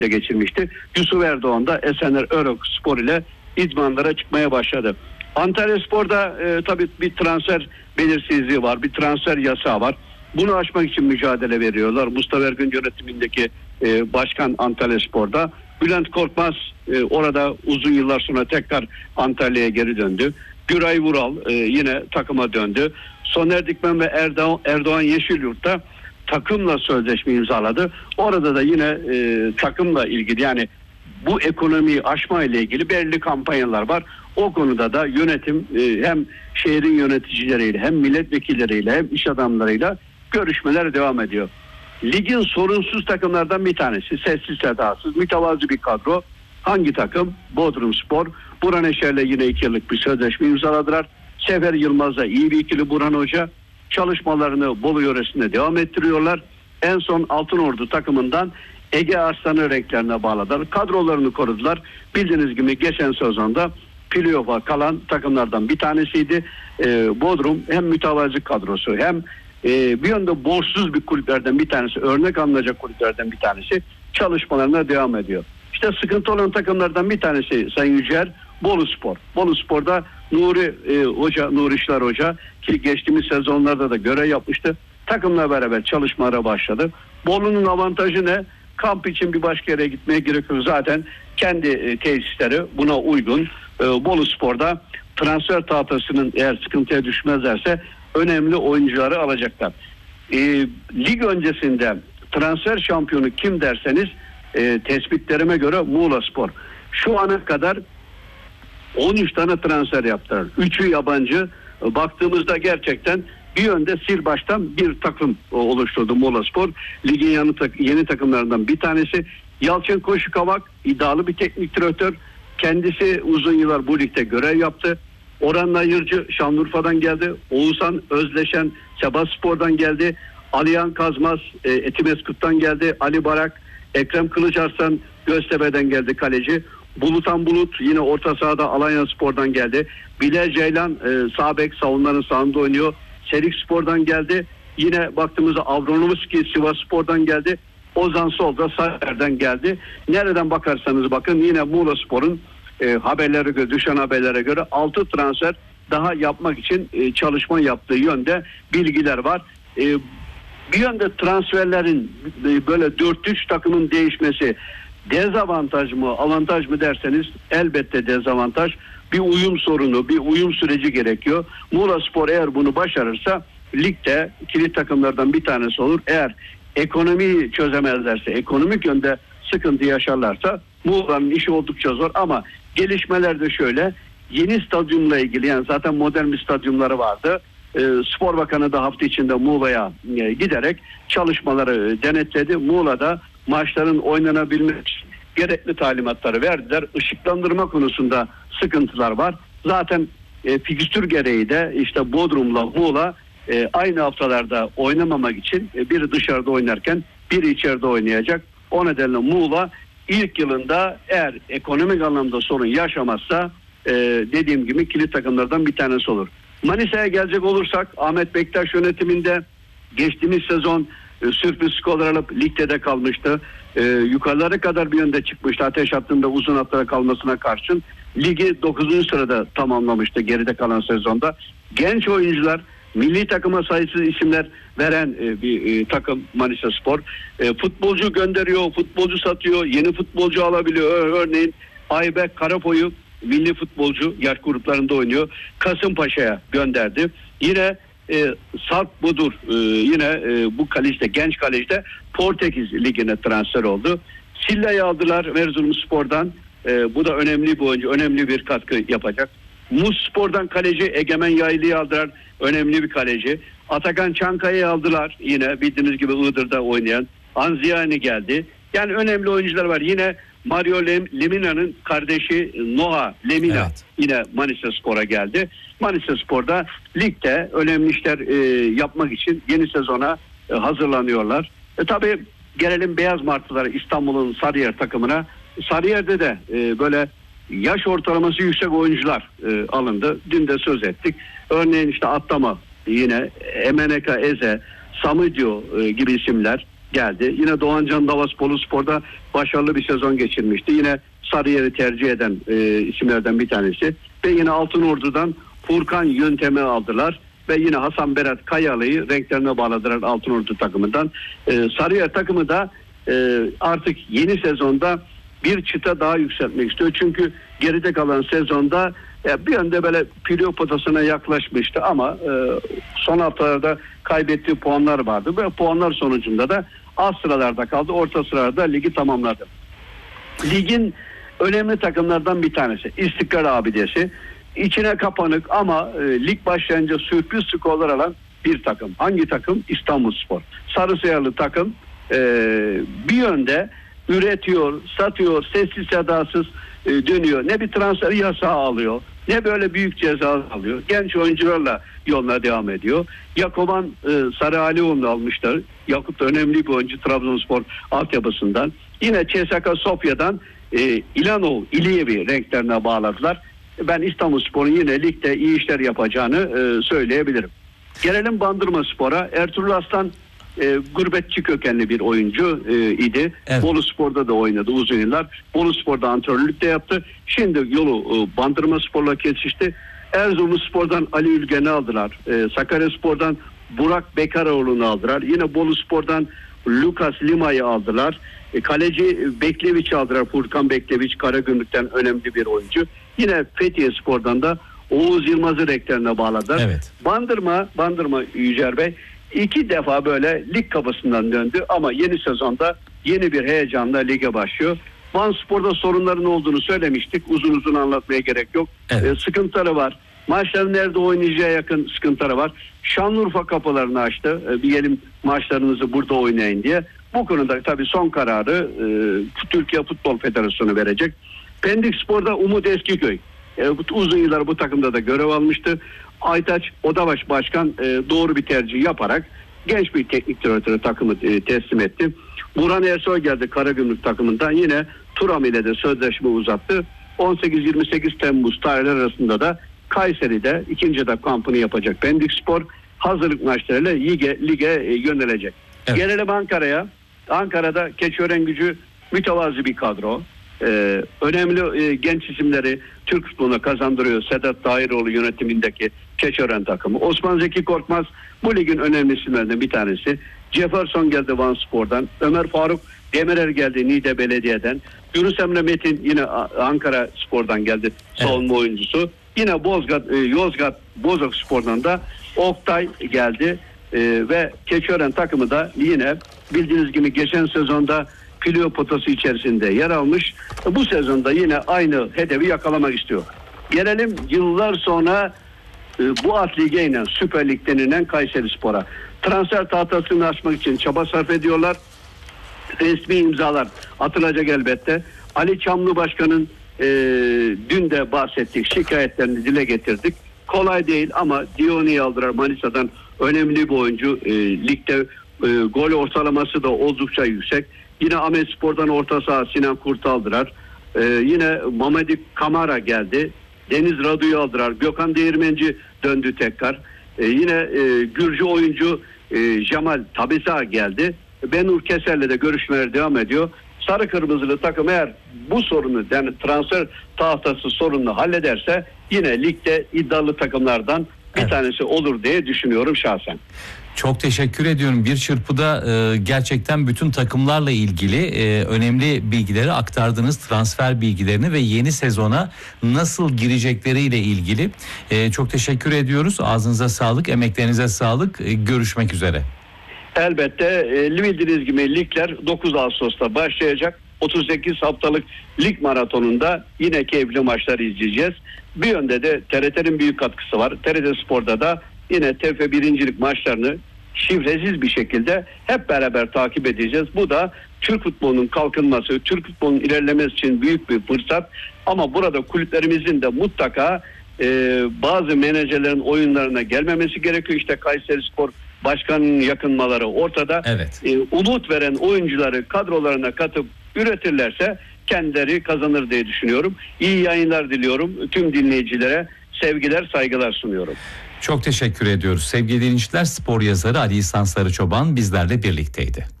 geçirmişti. Yusuf Erdoğan da Esenler Örokspor ile idmanlara çıkmaya başladı. Antalyaspor'da tabii bir transfer belirsizliği var, bir transfer yasağı var. Bunu aşmak için mücadele veriyorlar. Mustafa Ergün yönetimindeki başkan Antalyaspor'da. Bülent Korkmaz orada uzun yıllar sonra tekrar Antalya'ya geri döndü. Güray Vural yine takıma döndü. Soner Dikmen ve Erdoğan Yeşilyurt'ta takımla sözleşme imzaladı. Orada da yine takımla ilgili, yani bu ekonomiyi aşma ile ilgili belirli kampanyalar var. O konuda da yönetim hem şehrin yöneticileriyle hem milletvekilleriyle hem iş adamlarıyla görüşmeler devam ediyor. Ligin sorunsuz takımlardan bir tanesi, sessiz sedasız, mütevazı bir kadro. Hangi takım? Bodrumspor. Burhan Eşer'le yine 2 yıllık bir sözleşme imzaladılar. Sefer Yılmaz'la iyi bir ikili Burhan Hoca. Çalışmalarını Bolu yöresinde devam ettiriyorlar. En son Altınordu takımından Ege Arslan'ı renklerine bağladılar. Kadrolarını korudular. Bildiğiniz gibi geçen sezonda playoff'a kalan takımlardan bir tanesiydi. Bodrum hem mütevazi kadrosu hem bir yönde borçsuz bir kulüplerden bir tanesi, örnek alınacak kulüplerden bir tanesi, çalışmalarına devam ediyor. İşte sıkıntı olan takımlardan bir tanesi Sayın Yücel, Boluspor. Boluspor'da Nuri İşler Hoca ki geçtiğimiz sezonlarda da görev yapmıştı. Takımla beraber çalışmalara başladı. Bolu'nun avantajı ne? Kamp için bir başka yere gitmeye gerek yok. Zaten kendi tesisleri buna uygun. Boluspor'da transfer tahtasının eğer sıkıntıya düşmezlerse önemli oyuncuları alacaklar. Lig öncesinde transfer şampiyonu kim derseniz tespitlerime göre Muğlaspor. Şu ana kadar 13 tane transfer yaptılar. 3'ü yabancı. Baktığımızda gerçekten bir yönde sil baştan bir takım oluşturdu Muğlaspor. Ligin yeni takımlarından bir tanesi. Yalçın Koşukavak iddialı bir teknik direktör. Kendisi uzun yıllar bu ligde görev yaptı. Orhan Ayırcı Şanlıurfa'dan geldi. Oğuzhan Özleşen Sebaspor'dan geldi. Alihan Kazmaz Etimeskut'tan geldi. Ali Barak, Ekrem Kılıçarslan Göztepe'den geldi kaleci. Bulutan Bulut yine orta sahada Alanyaspor'dan geldi. Bilal Ceylan sağ bek, savunmanın sağında oynuyor. Serikspor'dan geldi. Yine baktığımızda Avranovski Sivasspor'dan geldi. Ozan Sol da Sarıyer'den geldi. Nereden bakarsanız bakın yine Muğlaspor'un haberlere göre, düşen haberlere göre 6 transfer daha yapmak için çalışma yaptığı yönde bilgiler var. Bir yönde transferlerin böyle 4-3 takımın değişmesi dezavantaj mı, avantaj mı derseniz elbette dezavantaj. Bir uyum sorunu, bir uyum süreci gerekiyor. Muğlaspor eğer bunu başarırsa ligde kilit takımlardan bir tanesi olur. Eğer ekonomiyi çözemezlerse, ekonomik yönde sıkıntı yaşarlarsa Muğla'nın işi oldukça zor. Ama gelişmeler de şöyle, yeni stadyumla ilgili, yani zaten modern bir stadyumları vardı. Spor Bakanı da hafta içinde Muğla'ya giderek çalışmaları denetledi. Muğla'da maçların oynanabilmek için gerekli talimatları verdiler. Işıklandırma konusunda sıkıntılar var. Zaten fikstür gereği de işte Bodrum'la Muğla aynı haftalarda oynamamak için biri dışarıda oynarken biri içeride oynayacak. O nedenle Muğla ilk yılında eğer ekonomik anlamda sorun yaşamazsa dediğim gibi kilit takımlardan bir tanesi olur. Manisa'ya gelecek olursak Ahmet Bektaş yönetiminde geçtiğimiz sezon sürpriz skor alıp ligde de kalmıştı. Yukarılara kadar bir yönde çıkmıştı. Ateş hattında uzun hatlara kalmasına karşın ligi 9. sırada tamamlamıştı geride kalan sezonda. Genç oyuncular, milli takıma sayısız isimler veren bir takım Manisaspor. Futbolcu gönderiyor, futbolcu satıyor, yeni futbolcu alabiliyor. Örneğin Aybek Karapoy'u milli futbolcu yaş gruplarında oynuyor. Kasımpaşa'ya gönderdi. Yine Sarp Budur yine bu kaleci'de, genç kaleci'de Portekiz Ligi'ne transfer oldu. Silla'yı aldılar Erzurumspor'dan. Bu da önemli bir oyuncu, önemli bir katkı yapacak. Muzspor'dan kaleci Egemen Yaylı'yı aldılar. Önemli bir kaleci. Atakan Çankaya'yı aldılar. Yine bildiğiniz gibi Iğdır'da oynayan. Anziyani geldi. Yani önemli oyuncular var. Yine Mario Lemina'nın kardeşi Noah Lemina yine Manisaspor'a geldi. Manisaspor'da ligde önemli işler yapmak için yeni sezona hazırlanıyorlar. Tabii gelelim Beyaz Martılara, İstanbul'un Sarıyer takımına. Sarıyer'de de böyle yaş ortalaması yüksek oyuncular alındı. Dün de söz ettik. Örneğin işte Atlama, yine Emeneka Eze, Samidio gibi isimler geldi. Yine Doğancan Davas Boluspor'da başarılı bir sezon geçirmişti. Yine Sarıyer'i tercih eden isimlerden bir tanesi. Ve yine Altınordu'dan Furkan Yöntem'i aldılar. Ve yine Hasan Berat Kayalı'yı renklerine bağladılar Altınordu takımından. Sarıyer takımı da artık yeni sezonda bir çıta daha yükseltmek istiyor. Çünkü geride kalan sezonda bir yönde böyle playoff potasına yaklaşmıştı ama son haftalarda kaybettiği puanlar vardı. Ve puanlar sonucunda da alt sıralarda kaldı. Orta sıralarda ligi tamamladı. Ligin önemli takımlardan bir tanesi. İstiklal abidesi. İçine kapanık ama lig başlayınca sürpriz skorlar alan bir takım. Hangi takım? İstanbulspor. Sarısıyarlı takım bir yönde üretiyor, satıyor, sessiz sedasız dönüyor. Ne bir transfer yasağı alıyor, ne böyle büyük ceza alıyor. Genç oyuncularla yoluna devam ediyor. Yakuban Sarıalioğlu'nu almışlar. Yakup da önemli bir oyuncu Trabzonspor altyapısından. Yine CSKA Sofya'dan İlanov, İliyev'i renklerine bağladılar. Ben İstanbulspor'un yine ligde iyi işler yapacağını söyleyebilirim. Gelelim Bandırmaspor'a. Ertuğrul Aslan gurbetçi kökenli bir oyuncu idi. Evet. Boluspor'da da oynadı uzun yıllar. Boluspor'da antrenörlük de yaptı. Şimdi yolu Bandırmaspor'la kesişti. Erzurumspor'dan Ali Ülgen'i aldılar. Sakaryaspor'dan Burak Bekaroğlu'nu aldılar. Yine Boluspor'dan Lucas Lima'yı aldılar. Kaleci Bekleviç'i aldılar. Furkan Bekleviç Karagümrük'ten önemli bir oyuncu. Yine Fethiyespor'dan da Oğuz Yılmaz'ı renklerine bağladılar. Evet. Bandırma Yücer Bey 2 defa böyle lig kapısından döndü ama yeni sezonda yeni bir heyecanla lige başlıyor. Vanspor'da sorunların olduğunu söylemiştik. Uzun uzun anlatmaya gerek yok. Evet. Sıkıntıları var. Maçların nerede oynayacağı yakın sıkıntıları var. Şanlıurfa kapılarını açtı. Diyelim maçlarınızı burada oynayın diye. Bu konuda tabii son kararı Türkiye Futbol Federasyonu verecek. Pendikspor'da Umut Eskiköy. Uzun yıllar bu takımda da görev almıştı. Aytaç Odabaş Başkan doğru bir tercih yaparak genç bir teknik direktörü takımı teslim etti. Burhan Ersoy geldi Karagümrük takımından. Yine Turam ile de sözleşme uzattı. 18-28 Temmuz tarihleri arasında da Kayseri'de ikinci etap kampını yapacak Pendikspor. Hazırlık maçlarıyla lige yönelecek. Evet. Gelelim Ankara'ya. Ankara'da Keçiören-Gücü mütevazi bir kadro. Önemli genç isimleri Türk futboluna kazandırıyor. Sedat Dahiroğlu yönetimindeki Keçiören takımı. Osman Zeki Korkmaz bu ligin önemli isimlerinden bir tanesi. Jefferson geldi Vanspor'dan. Ömer Faruk Demirer geldi Niğde Belediye'den. Yunus Emre Metin yine Ankara Spor'dan geldi. Savunma oyuncusu. Yine Yozgat Bozok Spor'dan da Oktay geldi. Ve Keçiören takımı da yine bildiğiniz gibi geçen sezonda playoff potası içerisinde yer almış. Bu sezonda yine aynı hedefi yakalamak istiyor. Gelelim yıllar sonra bu alt lige inen Süper Lig denilen Kayserispor'a. Transfer tahtasını açmak için çaba sarf ediyorlar. Resmi imzalar atılacak elbette. Ali Çamlı Başkan'ın dün de bahsettik, şikayetlerini dile getirdik. Kolay değil ama Dioni'yi aldılar Manisa'dan, önemli bir oyuncu. Ligde gol ortalaması da oldukça yüksek. Yine Ahmetspor'dan orta saha Sinan Kurt'u aldılar. Yine Mamadi Kamara geldi. Deniz Radu'yu aldılar. Gökhan Değirmenci döndü tekrar. Yine Gürcü oyuncu Jamal Tabisa geldi. Benur Keser'le de görüşmeler devam ediyor. Sarı Kırmızılı takım eğer bu sorunu, yani transfer tahtası sorununu hallederse yine ligde iddialı takımlardan bir tanesi olur diye düşünüyorum şahsen. Çok teşekkür ediyorum. Bir çırpıda gerçekten bütün takımlarla ilgili önemli bilgileri aktardınız. Transfer bilgilerini ve yeni sezona nasıl girecekleriyle ilgili. Çok teşekkür ediyoruz. Ağzınıza sağlık, emeklerinize sağlık. Görüşmek üzere. Elbette bildiğiniz gibi ligler 9 Ağustos'ta başlayacak. 38 haftalık lig maratonunda yine keyifli maçlar izleyeceğiz. Bir yönde de TRT'nin büyük katkısı var. TRT Spor'da da yine TFF 1. Lig maçlarını şifresiz bir şekilde hep beraber takip edeceğiz. Bu da Türk futbolunun kalkınması, Türk futbolunun ilerlemesi için büyük bir fırsat. Ama burada kulüplerimizin de mutlaka bazı menajerlerin oyunlarına gelmemesi gerekiyor. İşte Kayserispor Başkanı'nın yakınmaları ortada. Evet. Umut veren oyuncuları kadrolarına katıp üretirlerse kendileri kazanır diye düşünüyorum. İyi yayınlar diliyorum. Tüm dinleyicilere sevgiler, saygılar sunuyorum. Çok teşekkür ediyoruz. Sevgili dinleyiciler, spor yazarı Ali İhsan Sarıçoban bizlerle birlikteydi.